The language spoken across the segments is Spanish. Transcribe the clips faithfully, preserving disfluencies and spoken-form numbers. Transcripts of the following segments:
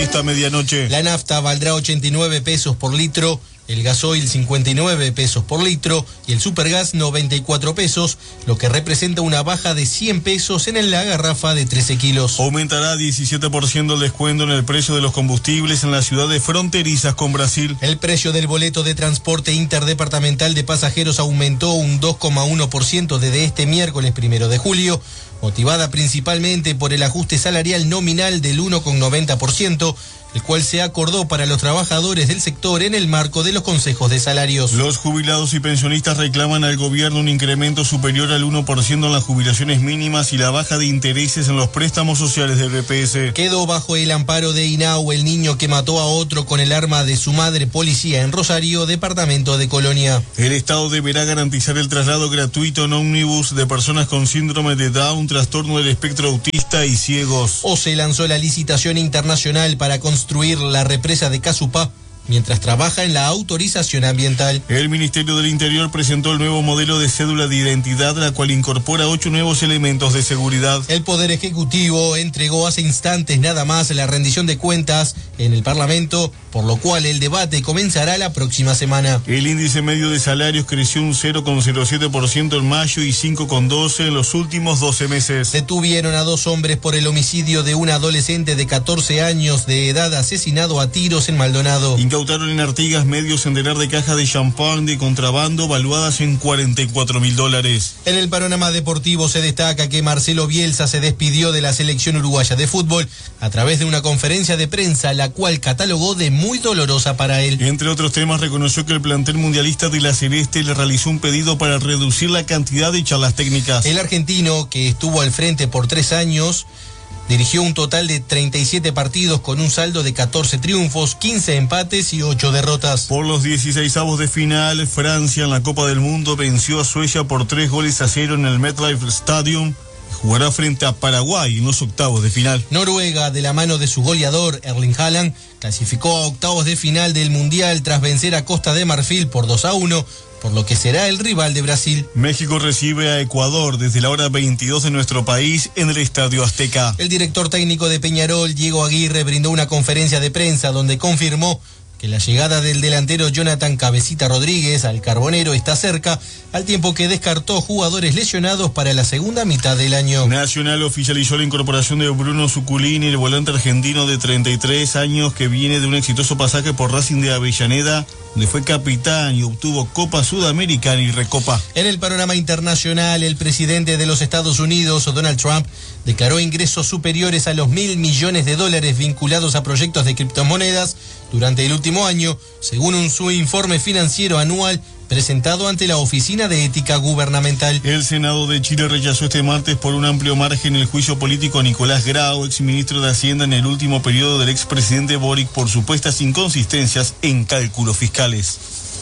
Esta medianoche. La nafta valdrá ochenta y nueve pesos por litro, el gasoil cincuenta y nueve pesos por litro y el supergas noventa y cuatro pesos, lo que representa una baja de cien pesos en la garrafa de trece kilos. Aumentará diecisiete por ciento el descuento en el precio de los combustibles en las ciudades fronterizas con Brasil. El precio del boleto de transporte interdepartamental de pasajeros aumentó un dos coma uno por ciento desde este miércoles primero de julio, motivada principalmente por el ajuste salarial nominal del uno coma noventa por ciento, el cual se acordó para los trabajadores del sector en el marco de los consejos de salarios. Los jubilados y pensionistas reclaman al gobierno un incremento superior al uno por ciento en las jubilaciones mínimas y la baja de intereses en los préstamos sociales del B P S. Quedó bajo el amparo de INAU el niño que mató a otro con el arma de su madre policía en Rosario, departamento de Colonia. El Estado deberá garantizar el traslado gratuito en ómnibus de personas con síndrome de Down, trastorno del espectro autista y ciegos. O se lanzó la licitación internacional para construir construir la represa de Casupá, mientras trabaja en la autorización ambiental. El Ministerio del Interior presentó el nuevo modelo de cédula de identidad, la cual incorpora ocho nuevos elementos de seguridad. El Poder Ejecutivo entregó hace instantes nada más la rendición de cuentas en el Parlamento, por lo cual el debate comenzará la próxima semana. El índice medio de salarios creció un cero coma cero siete por ciento en mayo y cinco coma doce por ciento en los últimos doce meses. Detuvieron a dos hombres por el homicidio de un adolescente de catorce años de edad asesinado a tiros en Maldonado. Incautaron en Artigas medio centenar de cajas de champán de contrabando valuadas en cuarenta y cuatro mil dólares. En el panorama deportivo se destaca que Marcelo Bielsa se despidió de la selección uruguaya de fútbol a través de una conferencia de prensa, la cual catalogó de muy dolorosa para él. Entre otros temas, reconoció que el plantel mundialista de la Celeste le realizó un pedido para reducir la cantidad de charlas técnicas. El argentino, que estuvo al frente por tres años, dirigió un total de treinta y siete partidos con un saldo de catorce triunfos, quince empates y ocho derrotas. Por los dieciseisavos de final, Francia en la Copa del Mundo venció a Suecia por tres goles a cero en el MetLife Stadium. Jugará frente a Paraguay en los octavos de final. Noruega, de la mano de su goleador Erling Haaland, clasificó a octavos de final del Mundial tras vencer a Costa de Marfil por dos a uno, por lo que será el rival de Brasil. México recibe a Ecuador desde la hora veintidós de nuestro país en el Estadio Azteca. El director técnico de Peñarol, Diego Aguirre, brindó una conferencia de prensa donde confirmó que la llegada del delantero Jonathan Cabecita Rodríguez al Carbonero está cerca, al tiempo que descartó jugadores lesionados para la segunda mitad del año. Nacional oficializó la incorporación de Bruno Zuculini, el volante argentino de treinta y tres años que viene de un exitoso pasaje por Racing de Avellaneda, donde fue capitán y obtuvo Copa Sudamericana y Recopa. En el panorama internacional, el presidente de los Estados Unidos, Donald Trump, declaró ingresos superiores a los mil millones de dólares vinculados a proyectos de criptomonedas durante el último año, según un su informe financiero anual presentado ante la Oficina de Ética Gubernamental. El Senado de Chile rechazó este martes por un amplio margen el juicio político a Nicolás Grau, exministro de Hacienda en el último periodo del expresidente Boric, por supuestas inconsistencias en cálculos fiscales.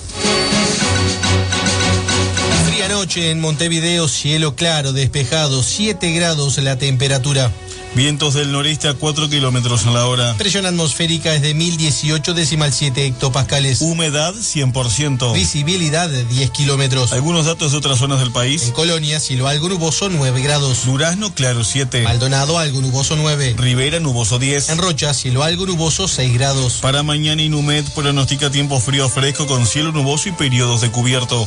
Fría noche en Montevideo, cielo claro, despejado, siete grados la temperatura. Vientos del noreste a cuatro kilómetros en la hora. Presión atmosférica es de mil dieciocho decimal siete hectopascales. Humedad cien por ciento. Visibilidad de diez kilómetros. Algunos datos de otras zonas del país. En Colonia, cielo algo nuboso nueve grados. Durazno, claro siete. Maldonado, algo nuboso nueve. Rivera, nuboso diez. En Rocha, cielo algo nuboso seis grados. Para mañana Inumet pronostica tiempo frío fresco con cielo nuboso y periodos de cubierto.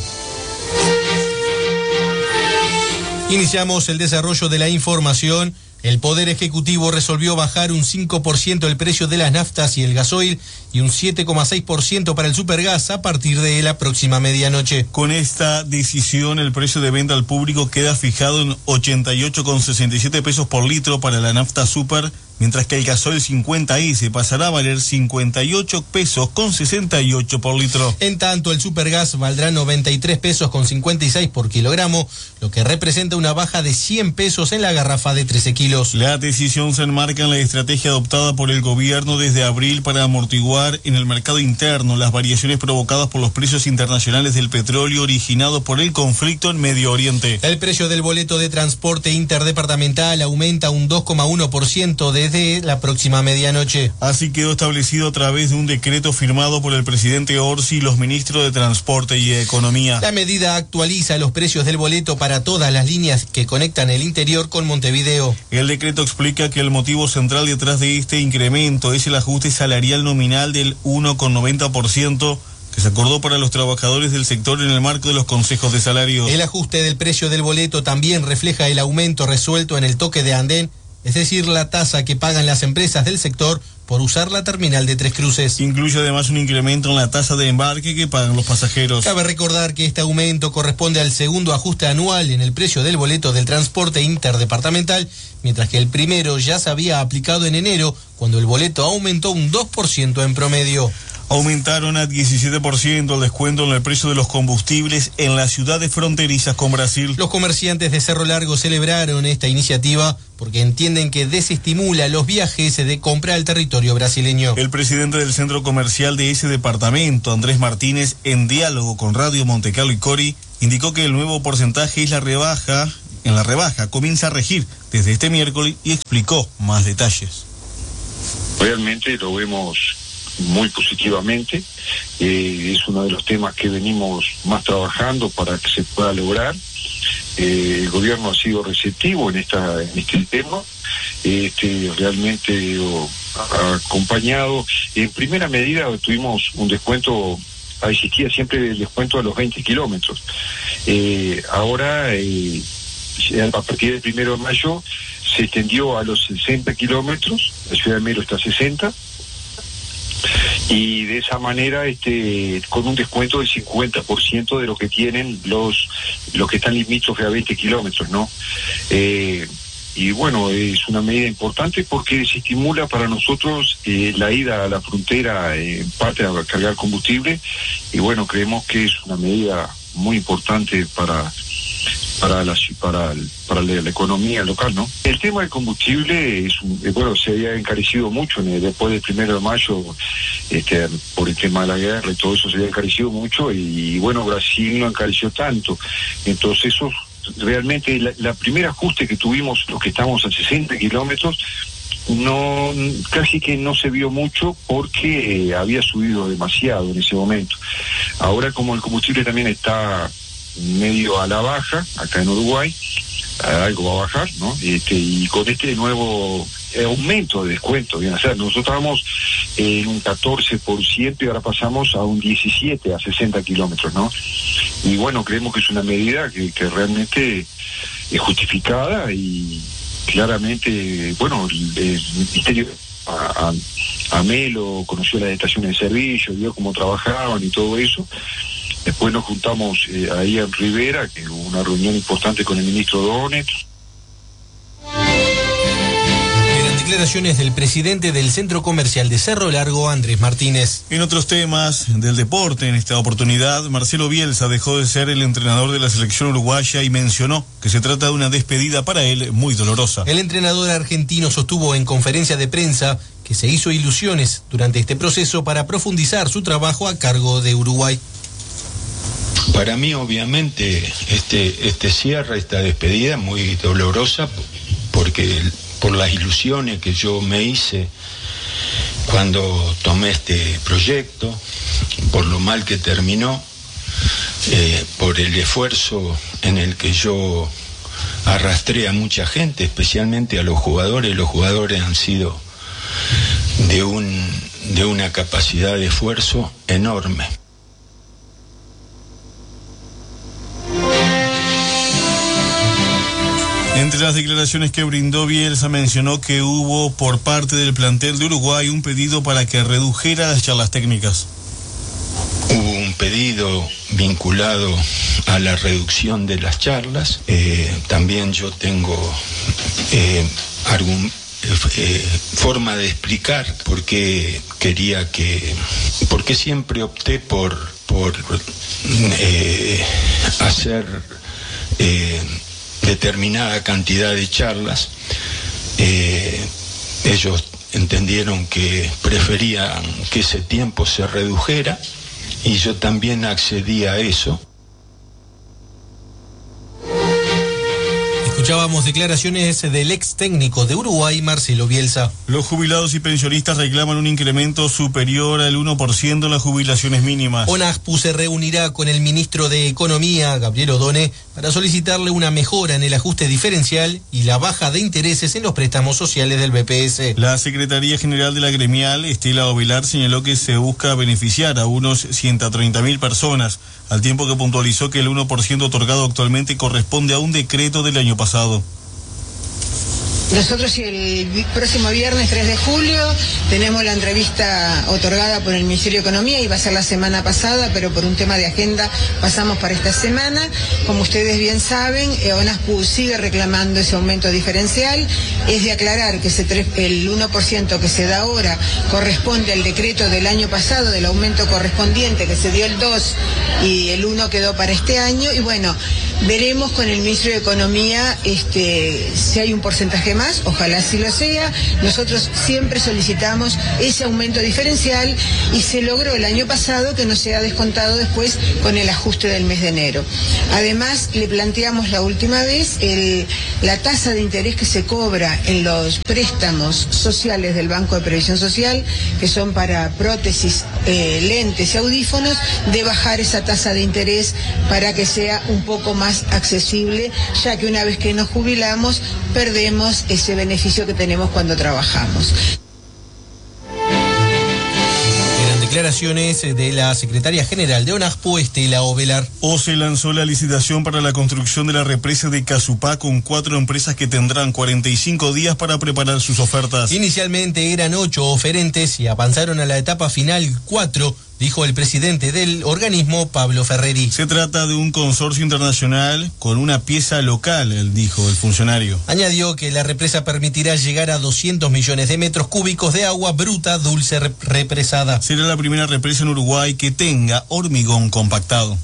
Iniciamos el desarrollo de la información. El Poder Ejecutivo resolvió bajar un cinco por ciento el precio de las naftas y el gasoil y un siete coma seis por ciento para el supergas a partir de la próxima medianoche. Con esta decisión, el precio de venta al público queda fijado en ochenta y ocho coma sesenta y siete pesos por litro para la nafta super, mientras que el gasoil cincuenta ese pasará a valer cincuenta y ocho pesos con sesenta y ocho por litro. En tanto, el supergas valdrá noventa y tres pesos con cincuenta y seis por kilogramo, lo que representa una baja de cien pesos en la garrafa de trece kilos. La decisión se enmarca en la estrategia adoptada por el gobierno desde abril para amortiguar en el mercado interno las variaciones provocadas por los precios internacionales del petróleo originado por el conflicto en Medio Oriente. El precio del boleto de transporte interdepartamental aumenta un dos coma uno por ciento de desde la próxima medianoche. Así quedó establecido a través de un decreto firmado por el presidente Orsi y los ministros de Transporte y Economía. La medida actualiza los precios del boleto para todas las líneas que conectan el interior con Montevideo. El decreto explica que el motivo central detrás de este incremento es el ajuste salarial nominal del uno coma noventa por ciento que se acordó para los trabajadores del sector en el marco de los consejos de salarios. El ajuste del precio del boleto también refleja el aumento resuelto en el toque de andén, es decir, la tasa que pagan las empresas del sector por usar la terminal de Tres Cruces. Incluye además un incremento en la tasa de embarque que pagan los pasajeros. Cabe recordar que este aumento corresponde al segundo ajuste anual en el precio del boleto del transporte interdepartamental, mientras que el primero ya se había aplicado en enero, cuando el boleto aumentó un dos por ciento en promedio. Aumentaron a diecisiete por ciento el descuento en el precio de los combustibles en las ciudades fronterizas con Brasil. Los comerciantes de Cerro Largo celebraron esta iniciativa porque entienden que desestimula los viajes de compra al territorio brasileño. El presidente del centro comercial de ese departamento, Andrés Martínez, en diálogo con Radio Montecarlo y Cori, indicó que el nuevo porcentaje es la rebaja, en la rebaja comienza a regir desde este miércoles y explicó más detalles. Realmente lo vemos muy positivamente, eh, es uno de los temas que venimos más trabajando para que se pueda lograr. Eh, el gobierno ha sido receptivo en esta en este tema, este realmente oh, ha acompañado. En primera medida tuvimos un descuento, existía siempre el descuento a los veinte kilómetros. Eh, ahora, eh, a partir del primero de mayo, se extendió a los sesenta kilómetros, la ciudad de Melo está a sesenta, y de esa manera este con un descuento del cincuenta por ciento de lo que tienen los los que están limítrofes a veinte kilómetros, ¿no? Eh, y bueno, es una medida importante porque se estimula para nosotros eh, la ida a la frontera, eh, en parte a cargar combustible, y bueno, creemos que es una medida muy importante para para la para, para la, la economía local, ¿no? El tema del combustible es un, eh, bueno, se había encarecido mucho en el, después del primero de mayo, este, por el tema de la guerra y todo eso se había encarecido mucho, y, y bueno, Brasil no encareció tanto. Entonces eso realmente la, la primer ajuste que tuvimos, los que estamos a sesenta kilómetros, no, casi que no se vio mucho porque eh, había subido demasiado en ese momento. Ahora, como el combustible también está medio a la baja acá en Uruguay, algo va a bajar, ¿no? Este, y con este nuevo aumento de descuento, bien, o sea, nosotros estábamos en un catorce por ciento y ahora pasamos a un diecisiete por ciento a sesenta kilómetros, ¿no? Y bueno, creemos que es una medida que, que realmente es justificada, y claramente, bueno, el, el Ministerio a, a, a Melo conoció las estaciones de servicio, vio cómo trabajaban y todo eso. Después nos juntamos eh, ahí en Rivera, que hubo una reunión importante con el ministro Donet. Eran declaraciones del presidente del Centro Comercial de Cerro Largo, Andrés Martínez. En otros temas del deporte, en esta oportunidad, Marcelo Bielsa dejó de ser el entrenador de la selección uruguaya y mencionó que se trata de una despedida para él muy dolorosa. El entrenador argentino sostuvo en conferencia de prensa que se hizo ilusiones durante este proceso para profundizar su trabajo a cargo de Uruguay. Para mí, obviamente, este, este cierre, esta despedida, muy dolorosa, porque por las ilusiones que yo me hice cuando tomé este proyecto, por lo mal que terminó, eh, por el esfuerzo en el que yo arrastré a mucha gente, especialmente a los jugadores. Los jugadores han sido de un, de una capacidad de esfuerzo enorme. Entre las declaraciones que brindó, Bielsa mencionó que hubo por parte del plantel de Uruguay un pedido para que redujera las charlas técnicas. Hubo un pedido vinculado a la reducción de las charlas. Eh, también yo tengo eh, algún, eh, forma de explicar por qué quería que, por qué siempre opté por, por eh, hacer eh, determinada cantidad de charlas. Eh, ellos entendieron que preferían que ese tiempo se redujera y yo también accedí a eso. Escuchábamos declaraciones del ex técnico de Uruguay, Marcelo Bielsa. Los jubilados y pensionistas reclaman un incremento superior al uno por ciento en las jubilaciones mínimas. ONASPU se reunirá con el ministro de Economía, Gabriel Odone, para solicitarle una mejora en el ajuste diferencial y la baja de intereses en los préstamos sociales del B P S. La Secretaría General de la Gremial, Estela Ovelar, señaló que se busca beneficiar a unos ciento treinta mil personas, al tiempo que puntualizó que el uno por ciento otorgado actualmente corresponde a un decreto del año pasado. Nosotros el próximo viernes tres de julio tenemos la entrevista otorgada por el Ministerio de Economía, iba a ser la semana pasada, pero por un tema de agenda pasamos para esta semana. Como ustedes bien saben, ONASPU sigue reclamando ese aumento diferencial. Es de aclarar que ese tres, el uno por ciento que se da ahora corresponde al decreto del año pasado, del aumento correspondiente que se dio el dos y el uno quedó para este año. Y bueno, veremos con el Ministro de Economía este, si hay un porcentaje más, ojalá así lo sea. Nosotros siempre solicitamos ese aumento diferencial y se logró el año pasado que no sea descontado después con el ajuste del mes de enero. Además, le planteamos la última vez el, la tasa de interés que se cobra en los préstamos sociales del Banco de Previsión Social, que son para prótesis, eh, lentes y audífonos, de bajar esa tasa de interés para que sea un poco más accesible, ya que una vez que nos jubilamos perdemos ese beneficio que tenemos cuando trabajamos. Eran declaraciones de la secretaria general de ONASPU, Estela Ovelar. OCE lanzó la licitación para la construcción de la represa de Casupá con cuatro empresas que tendrán cuarenta y cinco días para preparar sus ofertas. Inicialmente eran ocho oferentes y avanzaron a la etapa final cuatro, dijo el presidente del organismo, Pablo Ferreri. Se trata de un consorcio internacional con una pieza local, dijo el funcionario. Añadió que la represa permitirá llegar a doscientos millones de metros cúbicos de agua bruta dulce represada. Será la primera represa en Uruguay que tenga hormigón compactado.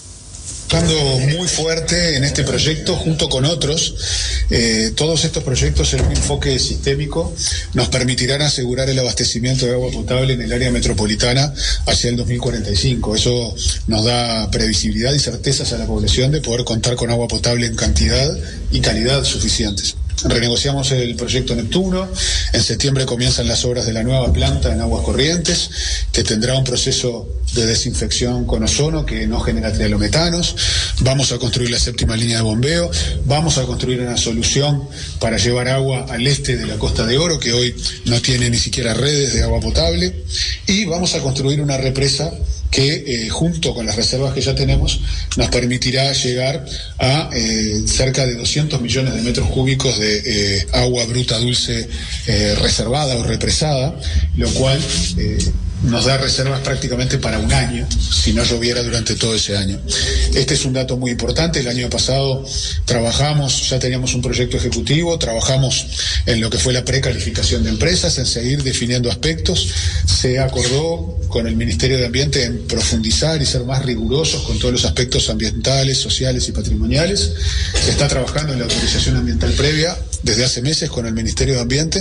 Trabajando muy fuerte en este proyecto junto con otros. Eh, todos estos proyectos en un enfoque sistémico nos permitirán asegurar el abastecimiento de agua potable en el área metropolitana hacia el dos mil cuarenta y cinco. Eso nos da previsibilidad y certezas a la población de poder contar con agua potable en cantidad y calidad suficientes. Renegociamos el proyecto Neptuno, en septiembre comienzan las obras de la nueva planta en Aguas Corrientes, que tendrá un proceso de desinfección con ozono que no genera trialometanos. Vamos a construir la séptima línea de bombeo, vamos a construir una solución para llevar agua al este de la Costa de Oro, que hoy no tiene ni siquiera redes de agua potable, y vamos a construir una represa que eh, junto con las reservas que ya tenemos nos permitirá llegar a eh, cerca de doscientos millones de metros cúbicos de eh, agua bruta dulce eh, reservada o represada, lo cual eh, nos da reservas prácticamente para un año, si no lloviera durante todo ese año. Este es un dato muy importante. El año pasado trabajamos, ya teníamos un proyecto ejecutivo, trabajamos en lo que fue la precalificación de empresas, en seguir definiendo aspectos. Se acordó con el Ministerio de Ambiente en profundizar y ser más rigurosos con todos los aspectos ambientales, sociales y patrimoniales. Se está trabajando en la autorización ambiental previa desde hace meses con el Ministerio de Ambiente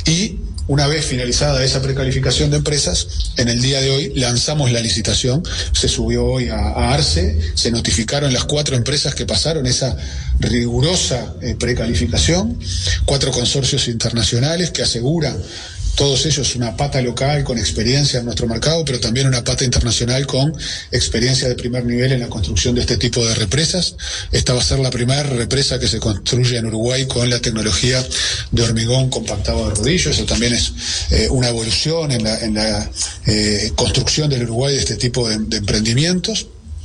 y una vez finalizada esa precalificación de empresas, en el día de hoy lanzamos la licitación, se subió hoy a, a ARCE, se notificaron las cuatro empresas que pasaron esa rigurosa eh, precalificación, cuatro consorcios internacionales que aseguran todos ellos una pata local con experiencia en nuestro mercado, pero también una pata internacional con experiencia de primer nivel en la construcción de este tipo de represas. Esta va a ser la primera represa que se construye en Uruguay con la tecnología de hormigón compactado de rodillo. Eso también es eh, una evolución en la, en la eh, construcción del Uruguay de este tipo de, de emprendimientos.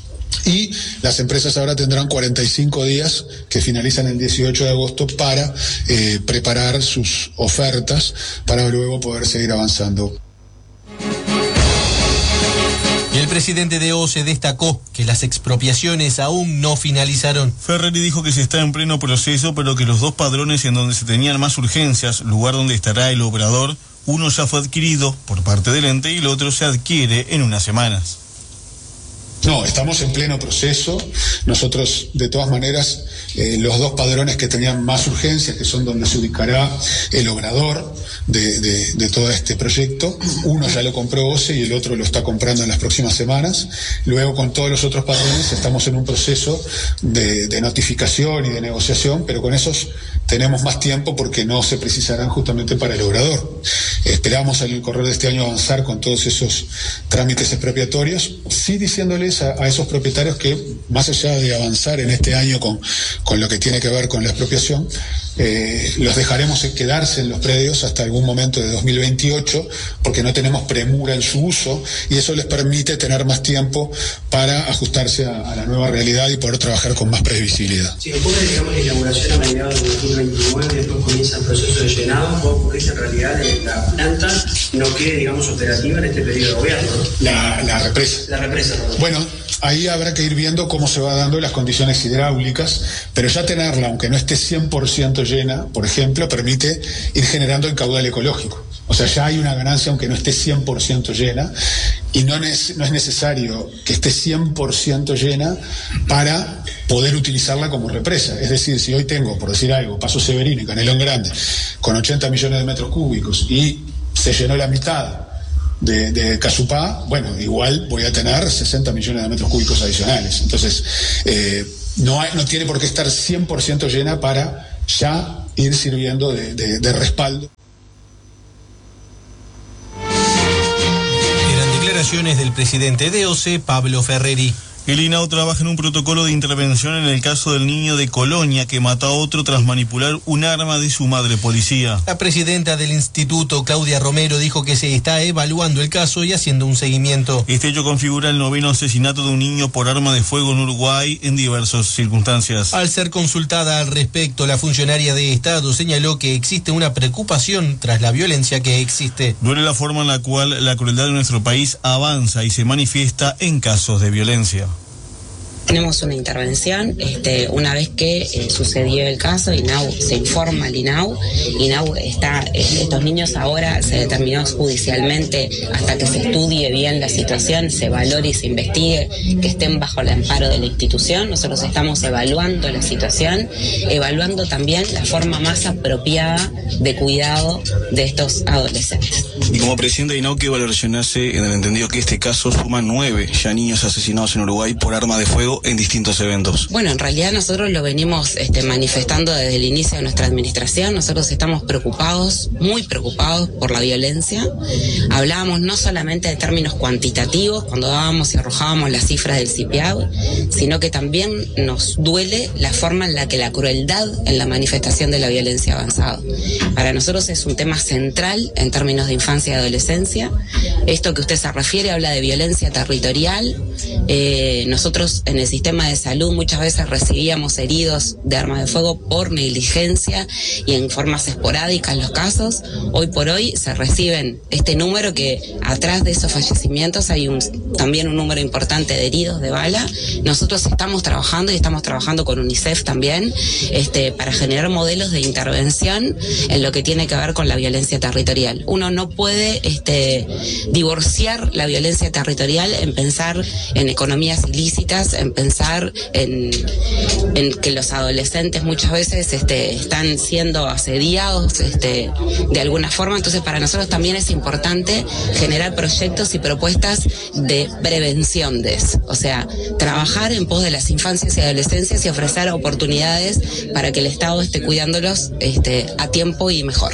Y las empresas ahora tendrán cuarenta y cinco días que finalizan el dieciocho de agosto para eh, preparar sus ofertas para luego poder seguir avanzando. Y el presidente de OCE destacó que las expropiaciones aún no finalizaron. Ferreri dijo que se está en pleno proceso, pero que los dos padrones en donde se tenían más urgencias, lugar donde estará el operador, uno ya fue adquirido por parte del ente y el otro se adquiere en unas semanas. No, estamos en pleno proceso. Nosotros, de todas maneras, eh, los dos padrones que tenían más urgencia, que son donde se ubicará el obrador de, de, de todo este proyecto, uno ya lo compró O C E y el otro lo está comprando en las próximas semanas. Luego, con todos los otros padrones, estamos en un proceso de, de notificación y de negociación, pero con esos tenemos más tiempo porque no se precisarán justamente para el obrador. Esperamos en el correr de este año avanzar con todos esos trámites expropiatorios, sí diciéndoles a, a esos propietarios que, más allá de avanzar en este año con, con lo que tiene que ver con la expropiación, eh, los dejaremos quedarse en los predios hasta algún momento de dos mil veintiocho, porque no tenemos premura en su uso, y eso les permite tener más tiempo para ajustarse a, a la nueva realidad y poder trabajar con más previsibilidad. Si ocurre, digamos, la inauguración a mediados de dos mil veintinueve, después comienza el proceso de llenado, puede ocurrir que en realidad la planta no quede, digamos, operativa en este periodo de gobierno, ¿no? La, la represa. La represa, perdón. Bueno, ahí habrá que ir viendo cómo se va dando las condiciones hidráulicas, pero ya tenerla, aunque no esté cien por ciento llena, por ejemplo, permite ir generando el caudal ecológico. O sea, ya hay una ganancia aunque no esté cien por ciento llena, y no es, no es necesario que esté cien por ciento llena para poder utilizarla como represa. Es decir, si hoy tengo, por decir algo, Paso Severino y Canelón Grande, con ochenta millones de metros cúbicos y se llenó la mitad de, de Casupá, bueno, igual voy a tener sesenta millones de metros cúbicos adicionales. Entonces, eh, no, hay, no tiene por qué estar cien por ciento llena para ya ir sirviendo de, de, de respaldo. Eran declaraciones del presidente de O C E, Pablo Ferreri. El I N A U trabaja en un protocolo de intervención en el caso del niño de Colonia que mató a otro tras manipular un arma de su madre policía. La presidenta del instituto, Claudia Romero, dijo que se está evaluando el caso y haciendo un seguimiento. Este hecho configura el noveno asesinato de un niño por arma de fuego en Uruguay en diversas circunstancias. Al ser consultada al respecto, la funcionaria de Estado señaló que existe una preocupación tras la violencia que existe. Duele la forma en la cual la crueldad de nuestro país avanza y se manifiesta en casos de violencia. Tenemos una intervención, este, una vez que eh, sucedió el caso, I N A U se informa al I N A U, I N A U está, estos niños ahora se determinó judicialmente hasta que se estudie bien la situación, se valore y se investigue, que estén bajo el amparo de la institución. Nosotros estamos evaluando la situación, evaluando también la forma más apropiada de cuidado de estos adolescentes. Y como presidente de I N A U, ¿qué valoración hace en el entendido que este caso suma nueve ya niños asesinados en Uruguay por arma de fuego en distintos eventos? Bueno, en realidad nosotros lo venimos este, manifestando desde el inicio de nuestra administración. Nosotros estamos preocupados, muy preocupados por la violencia. Hablábamos no solamente de términos cuantitativos cuando dábamos y arrojábamos las cifras del C I P I A B, sino que también nos duele la forma en la que la crueldad en la manifestación de la violencia ha avanzado. Para nosotros es un tema central en términos de infancia y adolescencia. Esto que usted se refiere habla de violencia territorial. Eh, nosotros en el sistema de salud muchas veces recibíamos heridos de arma de fuego por negligencia y en formas esporádicas los casos. Hoy por hoy se reciben este número que atrás de esos fallecimientos hay un, también un número importante de heridos de bala. Nosotros estamos trabajando y estamos trabajando con UNICEF también este, para generar modelos de intervención en lo que tiene que ver con la violencia territorial. Uno no puede este, divorciar la violencia territorial en pensar en economías ilícitas, en pensar en, en que los adolescentes muchas veces este, están siendo asediados este, de alguna forma. Entonces para nosotros también es importante generar proyectos y propuestas de prevención de eso. O sea, trabajar en pos de las infancias y adolescencias y ofrecer oportunidades para que el Estado esté cuidándolos este, a tiempo y mejor.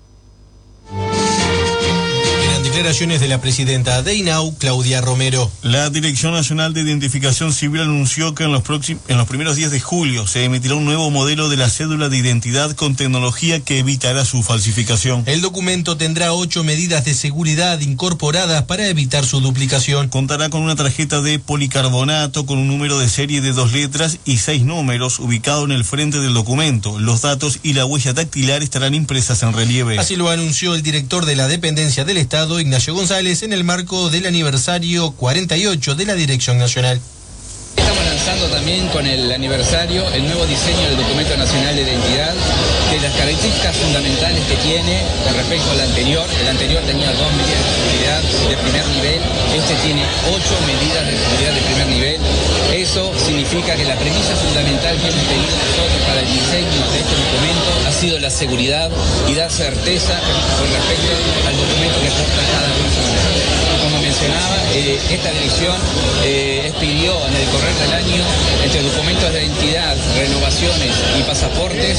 Declaraciones de la presidenta de I N A U, Claudia Romero. La Dirección Nacional de Identificación Civil anunció que en los, próximos, en los primeros días de julio se emitirá un nuevo modelo de la cédula de identidad con tecnología que evitará su falsificación. El documento tendrá ocho medidas de seguridad incorporadas para evitar su duplicación. Contará con una tarjeta de policarbonato con un número de serie de dos letras y seis números ubicado en el frente del documento. Los datos y la huella dactilar estarán impresas en relieve. Así lo anunció el director de la Dependencia del Estado, Ignacio González, en el marco del aniversario cuarenta y ocho de la Dirección Nacional. Estamos lanzando también con el aniversario el nuevo diseño del Documento Nacional de Identidad, que las características fundamentales que tiene con respecto al anterior. El anterior tenía dos medidas de seguridad de primer nivel, este tiene ocho medidas de seguridad de primer nivel. Eso significa que la premisa fundamental que hemos tenido nosotros para el diseño de este documento ha sido la seguridad y dar certeza con respecto al documento que aporta cada persona. Como mencionaba, eh, esta dirección eh, expidió en el correr del año, entre documentos de identidad, renovaciones y pasaportes,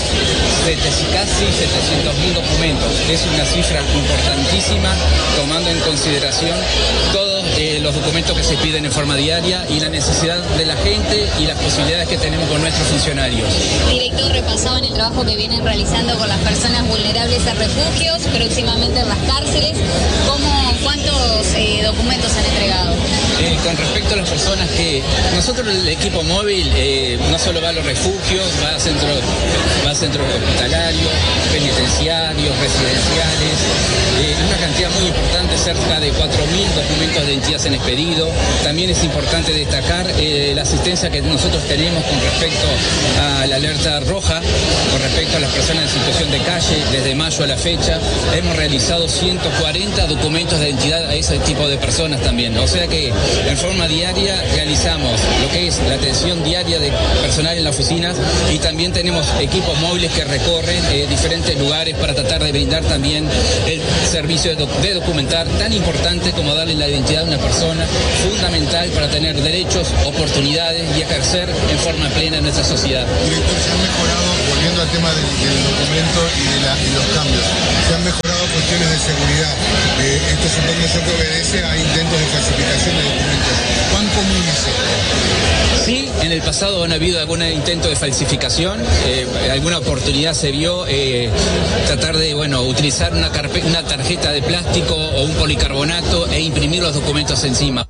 casi setecientos mil documentos. Es una cifra importantísima, tomando en consideración todos eh, los documentos que se piden en forma diaria y la necesidad de la gente y las posibilidades que tenemos con nuestros funcionarios. Director, repasaban el trabajo que vienen realizando con las personas vulnerables a refugios, próximamente en las cárceles. ¿Cómo, ¿Cuántos eh, documentos han entregado? Eh, con respecto a las personas que... Nosotros el equipo móvil eh, no solo va a los refugios, va a centros, va a centros hospitalarios, penitenciarios, residenciales, eh, una cantidad muy importante, cerca de cuatro mil documentos de identidad en expedido. También es importante destacar eh, la asistencia que nosotros tenemos con respecto a la alerta roja, con respecto a las personas en situación de calle. Desde mayo a la fecha hemos realizado ciento cuarenta documentos de identidad a ese tipo de personas también. O sea que en forma diaria realizamos lo que es la atención diaria de personal en la oficina y también tenemos equipos móviles que recorren eh, diferentes lugares para tratar de brindar también el servicio de, doc de documentar, tan importante como darle la identidad a una persona, fundamental para tener derechos, oportunidades y ejercer en forma plena en nuestra sociedad. Director, se han mejorado, volviendo al tema del, del documento y de, la, y los cambios, se han mejorado cuestiones de seguridad. Eh, esto supongo yo que obedece a intentos de falsificación de documentos. ¿Cuán común es esto? Sí, en el pasado han habido algún intento de falsificación, eh, alguna oportunidad se vio, eh, tratar de, bueno, utilizar una, una tarjeta de plástico o un policarbonato e imprimir los documentos encima.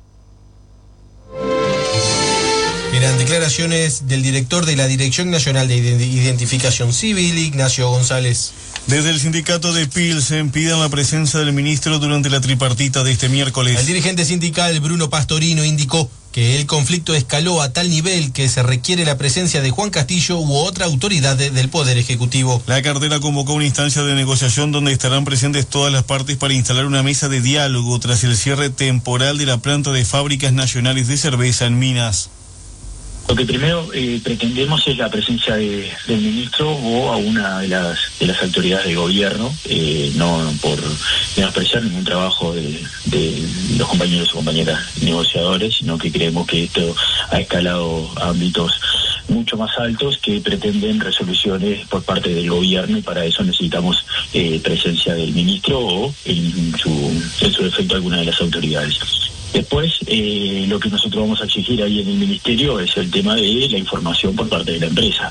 Eran declaraciones del director de la Dirección Nacional de Identificación Civil, Ignacio González. Desde el sindicato de Pilsen piden la presencia del ministro durante la tripartita de este miércoles. El dirigente sindical Bruno Pastorino indicó que el conflicto escaló a tal nivel que se requiere la presencia de Juan Castillo u otra autoridad de, del Poder Ejecutivo. La cartera convocó una instancia de negociación donde estarán presentes todas las partes para instalar una mesa de diálogo tras el cierre temporal de la planta de fábricas nacionales de cerveza en Minas. Lo que primero eh, pretendemos es la presencia de, del ministro o a una de las de las autoridades de gobierno, eh, no por menospreciar ningún trabajo de, de los compañeros o compañeras negociadores, sino que creemos que esto ha escalado a ámbitos mucho más altos que pretenden resoluciones por parte del gobierno y para eso necesitamos eh, presencia del ministro o en su, en su defecto alguna de las autoridades. Después, eh, lo que nosotros vamos a exigir ahí en el ministerio es el tema de la información por parte de la empresa.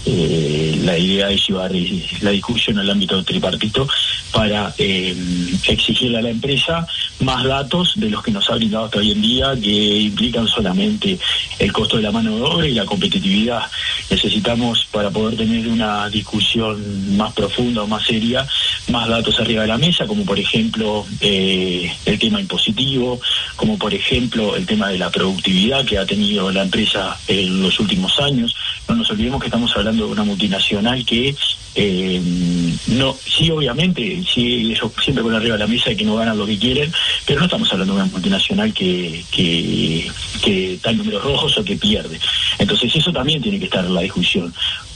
Eh, la idea es llevar la discusión al ámbito tripartito para eh, exigirle a la empresa más datos de los que nos ha brindado hasta hoy en día, que implican solamente el costo de la mano de obra y la competitividad. Necesitamos, para poder tener una discusión más profunda o más seria, más datos arriba de la mesa, como por ejemplo eh, el tema impositivo, como por ejemplo el tema de la productividad que ha tenido la empresa en los últimos años. No nos olvidemos que estamos hablando de una multinacional que eh, no, sí obviamente, sí ellos siempre ponen arriba de la mesa de que no ganan lo que quieren, pero no estamos hablando de una multinacional que, que, que está en números rojos o que pierde. Entonces eso también tiene que estar en la discusión,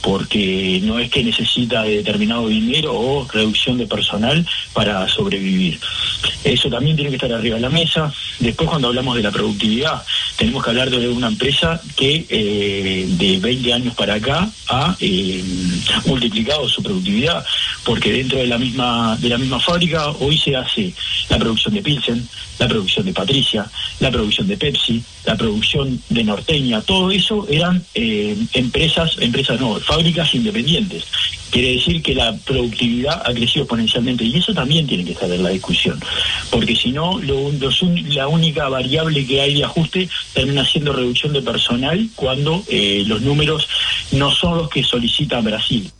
porque no es que necesita de determinado dinero o reducción de personal para sobrevivir. Eso también tiene que estar arriba de la mesa. Después, cuando hablamos de la productividad, tenemos que hablar de una empresa que eh, de veinte años para acá ha eh, multiplicado su productividad, porque dentro de la misma de la misma fábrica hoy se hace la producción de Pilsen, la producción de Patricia, la producción de Pepsi, la producción de Norteña. Todo eso eran eh, empresas, empresas no, fábricas independientes. Quiere decir que la productividad ha crecido exponencialmente y eso también tiene que estar en la discusión, porque si no, lo, los, la única variable que hay de ajuste termina siendo reducción de personal cuando eh, los números no son los que solicita Brasil.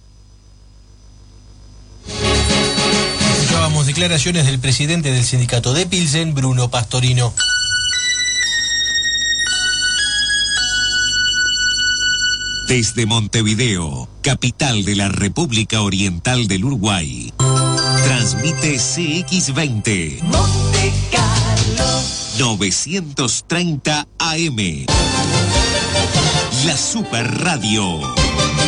Escuchábamos declaraciones del presidente del sindicato de Pilsen, Bruno Pastorino. Desde Montevideo, capital de la República Oriental del Uruguay, transmite C X veinte. Monte Carlo. novecientos treinta A M. La Super Radio.